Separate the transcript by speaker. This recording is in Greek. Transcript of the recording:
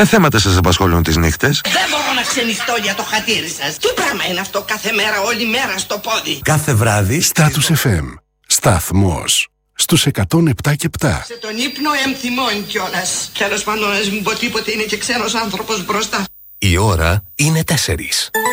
Speaker 1: Ποια θέματα σας απασχολούν τις νύχτες?
Speaker 2: Δεν μπορώ να ξενυχτώ για το χατήρι σας. Τι πράγμα είναι αυτό κάθε μέρα, όλη μέρα στο πόδι?
Speaker 3: Κάθε βράδυ
Speaker 4: Status FM. Σταθμός στους 107 και 7.
Speaker 2: Σε τον ύπνο εμθυμών κιόλας. Τέλος πάντων, ας μην πω τίποτε, είναι και ξένος άνθρωπος μπροστά.
Speaker 3: η ώρα είναι 4.